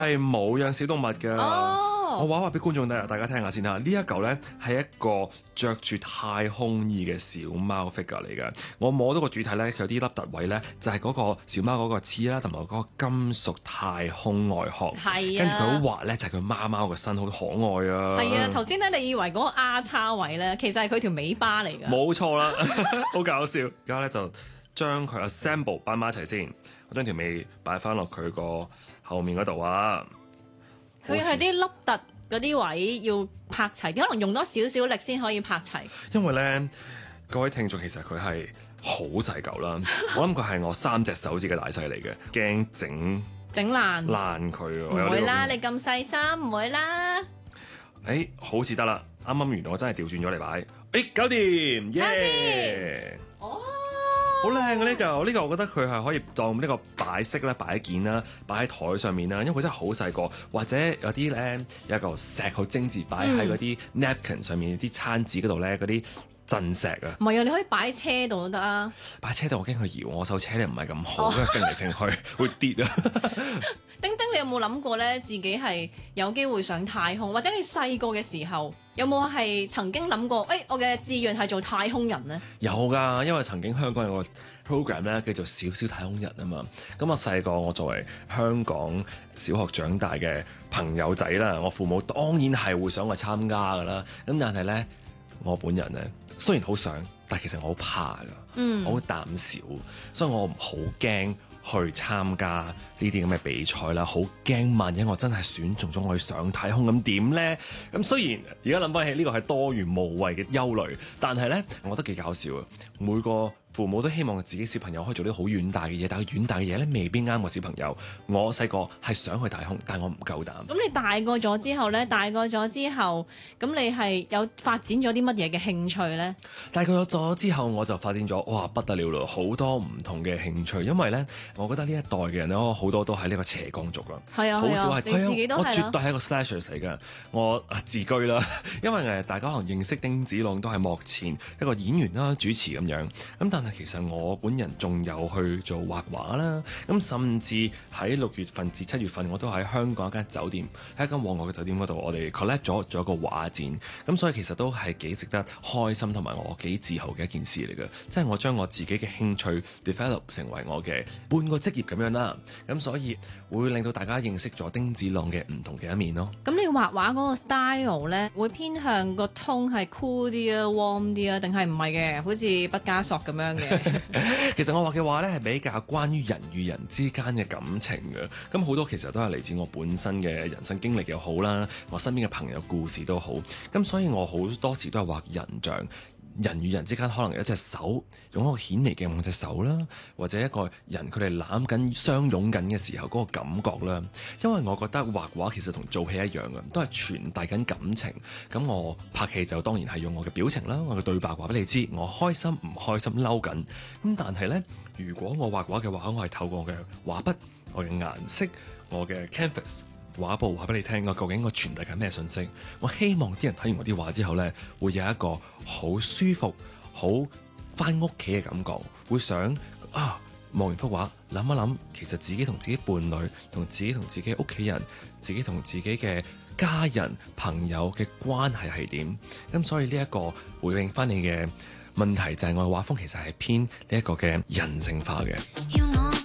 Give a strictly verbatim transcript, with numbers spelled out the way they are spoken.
係冇養小動物㗎。 哦我話話俾觀眾大家聽下先嚇，呢一嚿咧係一個着住太空衣嘅小貓 figure 嚟嘅。我摸到個主體咧，佢有啲凹凸位咧，就係、是、嗰個小貓嗰個刺啦，同埋嗰個金屬太空外殼。 係啊， 跟住佢好滑咧，就係佢貓貓個身好可愛啊。 係啊，頭先咧你以為嗰個 R 叉位咧，其實係佢條尾巴嚟㗎。 冇錯啦，好搞笑。而家咧就將佢 assemble 擺埋一齊先，我將條尾擺翻落佢個後面嗰度啊。 佢係啲凹凸嗰啲位要拍齊啲，可能用多少少力先可以拍齊。 因為咧，各位聽眾其實佢係好細嚿啦，我諗佢係我三隻手指嘅大細嚟嘅，驚整整爛爛佢。 唔會啦，你咁細心唔會啦。 誒、欸，好似得啦，啱啱原來我真係調轉咗嚟擺，誒、欸，搞掂，耶！ 哦。 好靚嘅呢嚿，呢嚿我覺得佢係可以當呢個擺飾啦、擺件啦，擺喺台上面啦，因為佢真係好細個，或者有啲咧有一嚿石好精緻擺喺嗰啲 napkin 上面啲餐紙嗰度咧，嗰啲鎮石啊。 唔係啊，你可以擺喺車度都得啊。 擺喺車度我驚佢搖我手車咧唔係咁好，因為揈嚟揈去會跌啊。 丁丁，你有冇諗過咧，自己係有機會上太空，或者你細個嘅時候有冇係曾經諗過？誒、欸，我嘅志願係做太空人呢？ 有㗎，因為曾經香港有個 program 咧叫做小小太空人啊嘛。咁我細個我作為香港小學長大嘅朋友仔啦，我父母當然係會想我參加㗎啦。咁但係咧，我本人咧雖然好想，但係其實我好怕㗎， 嗯， 我好膽小，所以我好驚去參加呢啲咁嘅比賽啦，好驚萬一我真係選中咗我去上太空咁點呢？咁雖然而家諗翻起呢個係多餘無謂嘅憂慮，但係呢，我覺得幾搞笑啊！每個父母都希望自己小朋友可以做啲好遠大嘅嘢，但係遠大嘅嘢咧未必啱個小朋友。我細個係想去太空，但係我唔夠膽。 咁你大個咗之後呢？大個咗之後，咁你係有發展咗啲乜嘢嘅興趣呢？ 大個咗之後，我就發展咗哇不得了咯，好多唔同嘅興趣。因為呢，我覺得呢一代嘅人咧，好多都係呢個斜槓族啊， 係啊， 好少係。 你自己都係啦。 我絕對係一個 slasher 嚟㗎，我自居啦。因為誒大家可能認識丁子朗都係幕前一個演員啦、主持咁樣。咁但係其實我本人仲有去做畫畫啦。咁甚至喺六月份至七月份，我都喺香港一間酒店，喺一間旺角嘅酒店嗰度，我哋 collect 咗做一個畫展。咁所以其實都係幾值得開心同埋我幾自豪嘅一件事嚟嘅。即係我將我自己嘅興趣 develop 成為我嘅半個職業咁樣啦。咁所以會令到大家認識咗丁子朗嘅唔同嘅一面咯。 咁你畫畫嗰個 style 咧，會偏向個 tone 係 cool 啲啊、warm 啲啊，定係唔係嘅？好似畢加索咁樣嘅。 其實我畫嘅畫咧係比較關於人與人之間嘅感情嘅。咁好多其實都係嚟自我本身嘅人生經歷又好啦，我身邊嘅朋友故事都好。咁所以我好多時都係畫人像。人與人之間可能有一隻手，用一個顯微鏡望隻手啦，或者一個人佢哋攬緊相擁緊嘅時候嗰個感覺啦。因為我覺得畫畫其實同做戲一樣嘅，都係傳遞緊感情。咁我拍戲就當然係用我嘅表情啦，我嘅對白話俾你知，我開心唔開心嬲緊。咁但係呢，如果我畫畫嘅話，我係透過我嘅畫筆、我嘅顏色、我嘅 canvas。畫布話俾你聽，我究竟我傳遞緊咩信息？我希望啲人睇完我啲畫之後呢，會有一個好舒服、好返屋企嘅感覺，會想啊望完幅畫諗一諗，其實自己同自己伴侶、同自己同自己屋企人、自己同自己嘅家人、朋友嘅關係係點？咁所以呢一個回應返你嘅問題就係我嘅畫風其實係偏呢一個嘅人性化嘅。